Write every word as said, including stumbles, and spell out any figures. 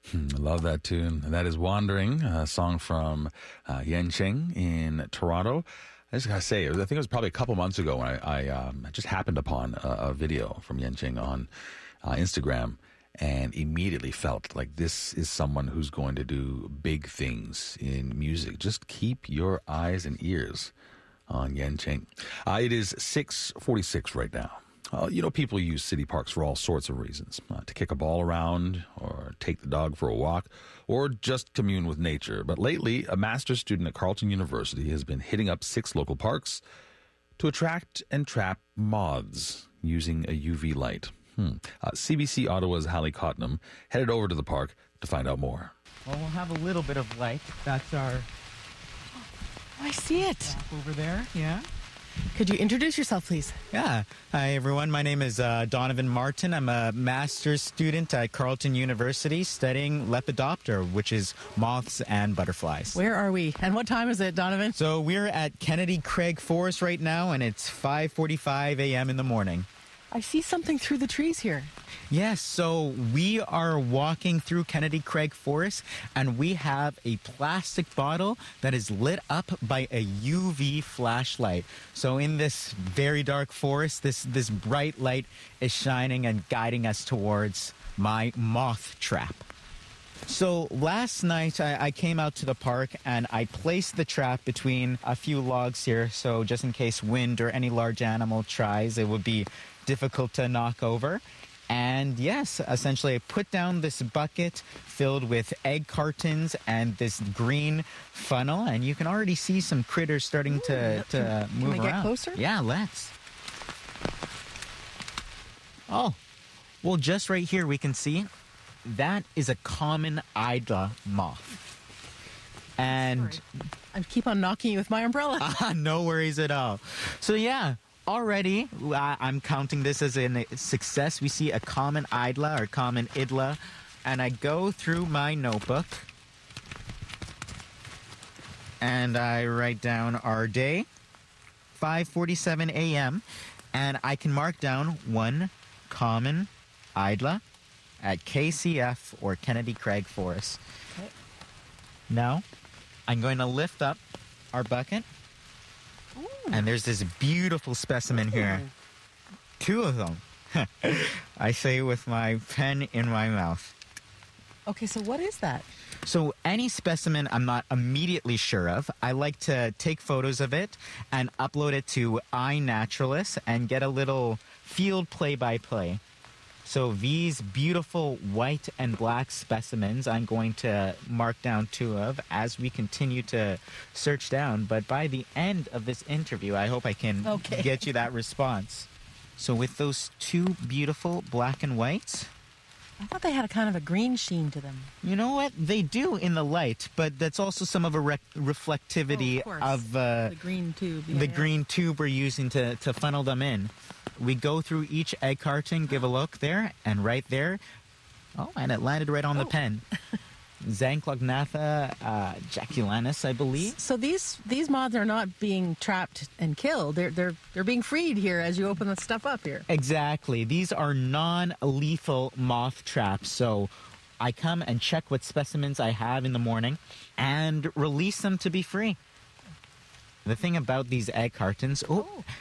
Hmm, I love that tune. And that is Wandering, a song from uh, Yenching in Toronto. I just gotta say, I think it was probably a couple months ago when I, I um, just happened upon a, a video from Yenching on uh, Instagram and immediately felt like this is someone who's going to do big things in music. Just keep your eyes and ears on Yenching. Uh, it is six forty-six right now. Uh, you know, people use city parks for all sorts of reasons. Uh, to kick a ball around, or take the dog for a walk, or just commune with nature. But lately, a master's student at Carleton University has been hitting up six local parks to attract and trap moths using a U V light. Hmm. Uh, C B C Ottawa's Hallie Cottenham headed over to the park to find out more. Well, we'll have a little bit of light. That's our... Oh, I see it. Over there, yeah. Could you introduce yourself, please? Yeah. Hi, everyone. My name is uh, Donovan Martin. I'm a master's student at Carleton University studying Lepidoptera, which is moths and butterflies. Where are we? And what time is it, Donovan? So we're at Kennedy Craig Forest right now, and it's five forty-five a.m. in the morning. I see something through the trees here. Yes, so we are walking through Kennedy Craig Forest, and we have a plastic bottle that is lit up by a U V flashlight. So in this very dark forest, this, this bright light is shining and guiding us towards my moth trap. So last night I, I came out to the park and I placed the trap between a few logs here, so just in case wind or any large animal tries, it would be difficult to knock over. And yes, essentially I put down this bucket filled with egg cartons and this green funnel, and you can already see some critters starting to, to move around. Can we get closer? Yeah, let's. Oh, well, just right here we can see that is a common Hydra moth. And Sorry. I keep on knocking you with my umbrella. Uh, no worries at all. So yeah, already uh, I'm counting this as a success. We see a common Idla or common Idla, and I go through my notebook and I write down our day, five forty-seven a.m., and I can mark down one common Idla at K C F or Kennedy Craig Forest. Okay. Now, I'm going to lift up our bucket. Ooh. And there's this beautiful specimen Ooh. Here. Two of them. I say with my pen in my mouth. Okay, so what is that? So any specimen I'm not immediately sure of, I like to take photos of it and upload it to iNaturalist and get a little field play-by-play. So these beautiful white and black specimens I'm going to mark down two of as we continue to search down. But by the end of this interview, I hope I can okay. get you that response. So with those two beautiful black and whites... I thought they had a kind of a green sheen to them. You know what? They do in the light, but that's also some of a re- reflectivity oh, of, of uh, the green tube. Yeah, the yeah. green tube we're using to, to funnel them in. We go through each egg carton, give a look there, and right there, oh, and it landed right on oh. the pen. Zanclognatha uh, jaculanus, I believe. So these these moths are not being trapped and killed. They're they're they're being freed here as you open the stuff up here. Exactly. These are non-lethal moth traps. So I come and check what specimens I have in the morning and release them to be free. The thing about these egg cartons, oh, oh.